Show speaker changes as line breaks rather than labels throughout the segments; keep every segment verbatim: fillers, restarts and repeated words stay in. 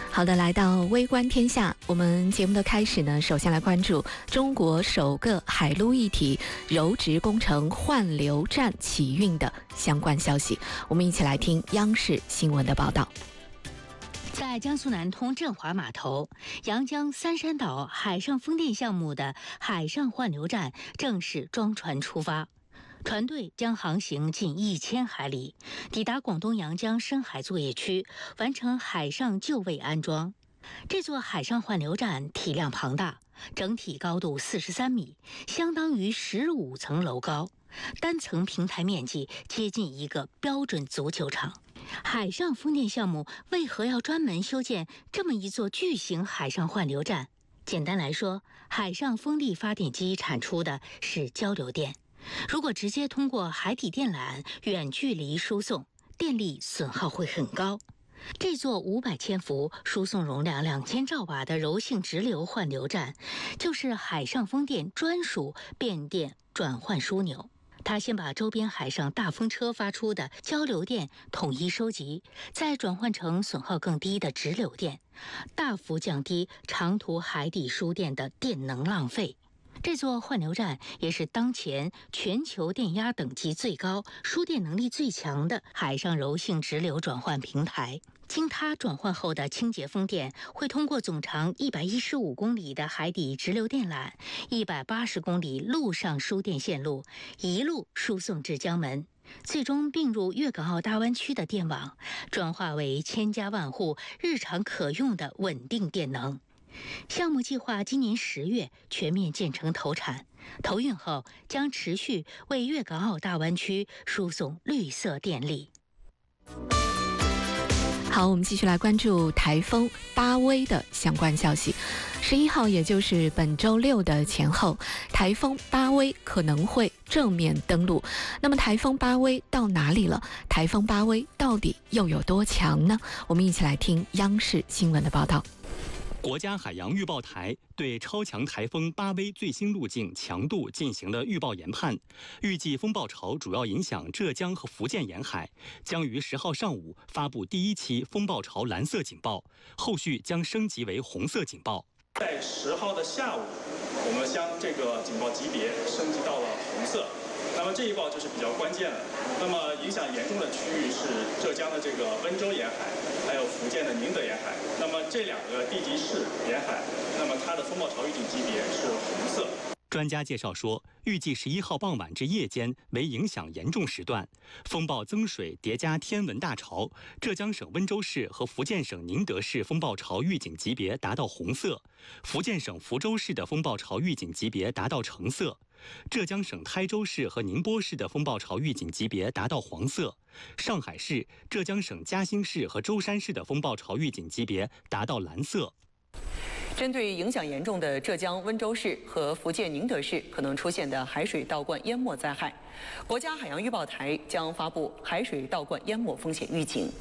好的，来到微观天下，我们节目的开始呢，首先来关注中国首个海陆一体柔直工程换流站启运的相关消息。我们一起来听央视新闻的报道。
在江苏南通振华码头，阳江三山岛海上风电项目的海上换流站正式装船出发。船队将航行近一千海里，抵达广东阳江深海作业区，完成海上就位安装。这座海上换流站体量庞大，整体高度四十三米，相当于十五层楼高，单层平台面积接近一个标准足球场。海上风电项目为何要专门修建这么一座巨型海上换流站？简单来说，海上风力发电机产出的是交流电。如果直接通过海底电缆远距离输送，电力损耗会很高。这座五百千伏、输送容量两千兆瓦的柔性直流换流站，就是海上风电专属变电转换枢纽。它先把周边海上大风车发出的交流电统一收集，再转换成损耗更低的直流电，大幅降低长途海底输电的电能浪费。这座换流站也是当前全球电压等级最高、输电能力最强的海上柔性直流转换平台。经它转换后的清洁风电会通过总长一百一十五公里的海底直流电缆、一百八十公里陆上输电线路，一路输送至江门，最终并入粤港澳大湾区的电网，转化为千家万户日常可用的稳定电能。项目计划今年十月全面建成投产，投运后将持续为粤港澳大湾区输送绿色电力。
好，我们继续来关注台风巴威的相关消息。十一号，也就是本周六的前后，台风巴威可能会正面登陆。那么，台风巴威到哪里了？台风巴威到底又有多强呢？我们一起来听央视新闻的报道。
国家海洋预报台对超强台风巴威最新路径、强度进行了预报研判，预计风暴潮主要影响浙江和福建沿海，将于十号上午发布第一期风暴潮蓝色警报，后续将升级为红色警报。
在十号的下午，我们将这个警报级别升级到了红色。那么这一报就是比较关键了。那么影响严重的区域是浙江的这个温州沿海，还有福建的宁德沿海。那么这两个地级市沿海，那么它的风暴潮预警级别是红色。
专家介绍说，预计十一号傍晚至夜间为影响严重时段，风暴增水叠加天文大潮，浙江省温州市和福建省宁德市风暴潮预警级别达到红色，福建省福州市的风暴潮预警级别达到橙色，浙江省台州市和宁波市的风暴潮预警级别达到黄色，上海市、浙江省嘉兴市和舟山市的风暴潮预警级别达到蓝色。
针对影响严重的浙江温州市和福建宁德市可能出现的海水倒灌淹没灾害，国家海洋预报台将发布海水倒灌淹没风险预警。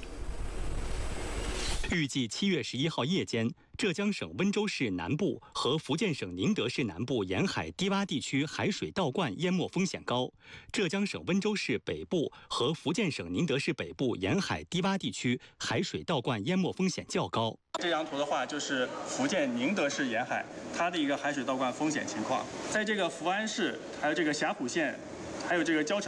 预计七月十一号夜间，浙江省温州市南部和福建省宁德市南部沿海低洼地区海水倒灌淹没风险高；浙江省温州市北部和福建省宁德市北部沿海低洼地区海水倒灌淹没风险较高。
这张图的话，就是福建宁德市沿海它的一个海水倒灌风险情况。在这个福安市、还有这个霞浦县、还有这个蕉城